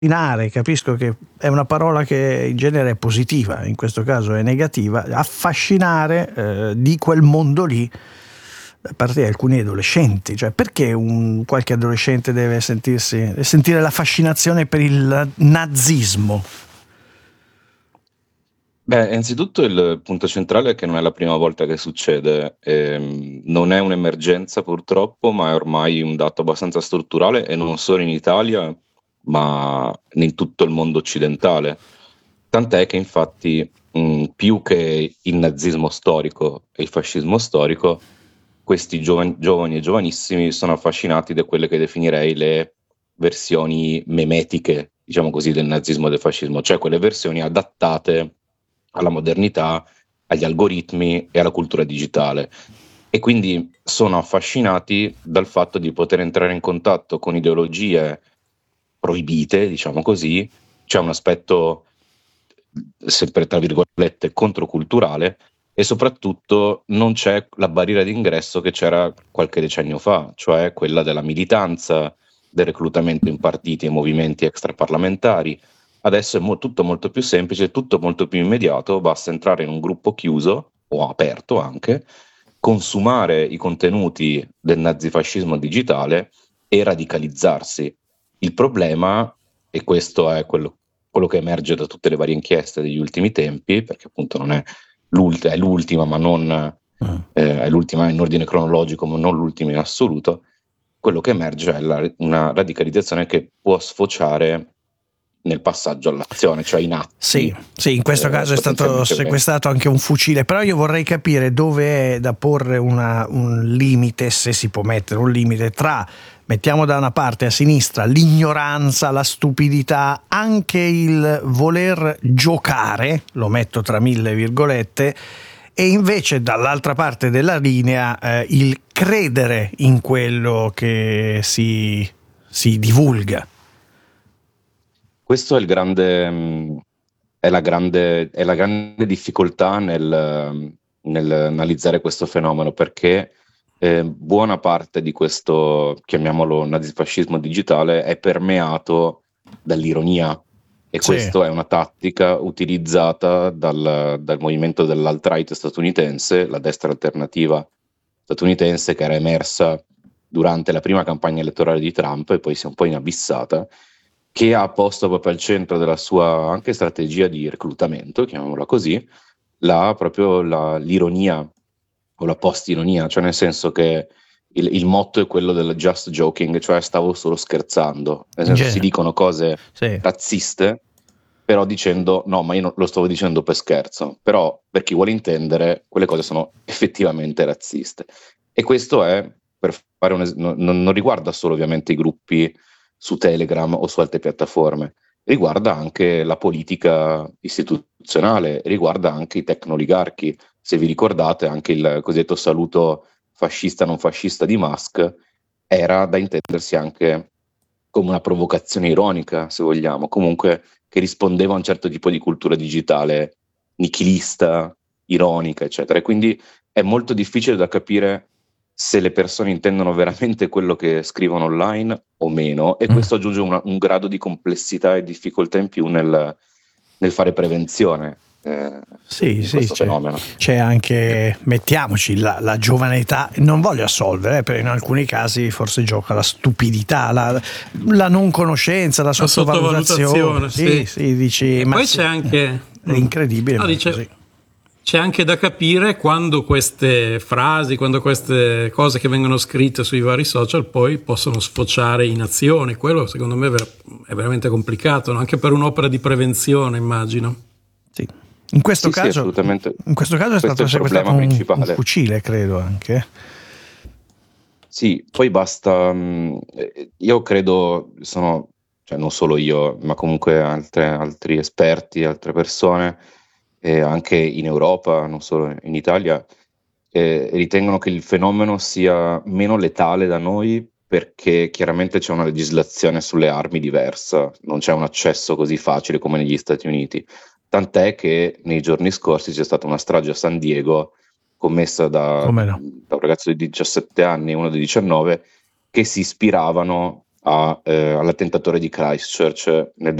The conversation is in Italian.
capisco che è una parola che in genere è positiva, in questo caso è negativa, affascinare di quel mondo lì da parte di alcuni adolescenti. Cioè, perché qualche adolescente deve sentire la fascinazione per il nazismo? Beh, innanzitutto il punto centrale è che non è la prima volta che succede, non è un'emergenza purtroppo, ma è ormai un dato abbastanza strutturale e non solo in Italia, ma in tutto il mondo occidentale. Tant'è che infatti, più che il nazismo storico e il fascismo storico, questi giovani e giovanissimi sono affascinati da quelle che definirei le versioni memetiche, diciamo così, del nazismo e del fascismo, cioè quelle versioni adattate alla modernità, agli algoritmi e alla cultura digitale. E quindi sono affascinati dal fatto di poter entrare in contatto con ideologie proibite, diciamo così. C'è un aspetto, sempre tra virgolette, controculturale, e soprattutto non c'è la barriera d'ingresso che c'era qualche decennio fa, cioè quella della militanza, del reclutamento in partiti e movimenti extraparlamentari. Adesso è tutto molto più semplice, tutto molto più immediato, basta entrare in un gruppo chiuso o aperto anche, consumare i contenuti del nazifascismo digitale e radicalizzarsi. Il problema, e questo è quello che emerge da tutte le varie inchieste degli ultimi tempi, perché appunto non è è l'ultima, ma non è l'ultima in ordine cronologico, ma non l'ultima in assoluto. Quello che emerge è una radicalizzazione che può sfociare nel passaggio all'azione, cioè in atti. Sì, in questo caso è stato sequestrato anche un fucile, però io vorrei capire dove è da porre un limite, se si può mettere un limite, tra, mettiamo da una parte a sinistra, l'ignoranza, la stupidità, anche il voler giocare, lo metto tra 1000 virgolette, e invece dall'altra parte della linea il credere in quello che si divulga. Questo è è la grande difficoltà nel analizzare questo fenomeno, perché buona parte di questo, chiamiamolo nazifascismo digitale, è permeato dall'ironia, e questo è una tattica utilizzata dal movimento dell'alt-right statunitense, la destra alternativa statunitense, che era emersa durante la prima campagna elettorale di Trump e poi si è un po' inabissata, che ha posto proprio al centro della sua anche strategia di reclutamento, chiamiamola così, l'ironia o la post-ironia, cioè nel senso che il motto è quello del just joking, cioè stavo solo scherzando, nel senso si dicono cose razziste, però dicendo no, ma io non lo stavo dicendo per scherzo, però per chi vuole intendere quelle cose sono effettivamente razziste. E questo è, per fare non riguarda solo ovviamente i gruppi su Telegram o su altre piattaforme, riguarda anche la politica istituzionale, riguarda anche i tecnoligarchi. Se vi ricordate, anche il cosiddetto saluto fascista non fascista di Musk era da intendersi anche come una provocazione ironica, se vogliamo, comunque che rispondeva a un certo tipo di cultura digitale nichilista, ironica, eccetera. E quindi è molto difficile da capire se le persone intendono veramente quello che scrivono online o meno, e questo aggiunge un grado di complessità e difficoltà in più nel fare prevenzione. Questo fenomeno. C'è anche, mettiamoci, la giovane età, non voglio assolvere, però in alcuni casi forse gioca la stupidità, la non conoscenza, la sottovalutazione. Sì, dici, ma poi c'è anche è incredibile. No, dice, c'è anche da capire quando queste frasi, quando queste cose che vengono scritte sui vari social poi possono sfociare in azione. Quello secondo me è veramente complicato, no? Anche per un'opera di prevenzione, immagino. Sì. In questo caso è stato sequestrato un fucile, credo anche. Sì, poi basta. Io credo, cioè non solo io, ma comunque altri esperti, altre persone, anche in Europa, non solo in Italia, ritengono che il fenomeno sia meno letale da noi, perché chiaramente c'è una legislazione sulle armi diversa, non c'è un accesso così facile come negli Stati Uniti. Tant'è che nei giorni scorsi c'è stata una strage a San Diego commessa da un ragazzo di 17 anni e uno di 19 che si ispiravano all'attentatore di Christchurch nel